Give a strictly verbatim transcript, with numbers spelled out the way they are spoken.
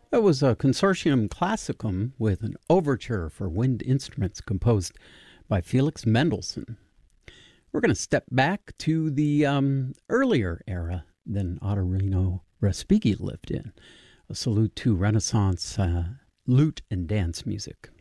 That was a Consortium Classicum with an overture for wind instruments composed by Felix Mendelssohn. We're going to step back to the um, earlier era than Ottorino Respighi lived in. A salute to Renaissance uh, lute and dance music.